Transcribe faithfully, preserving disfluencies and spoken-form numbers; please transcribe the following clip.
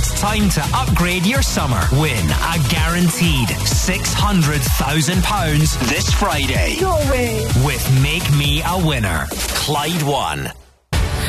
It's time to upgrade your summer. Win a guaranteed six hundred thousand pounds this Friday. No way. With Make Me a Winner. Clyde One.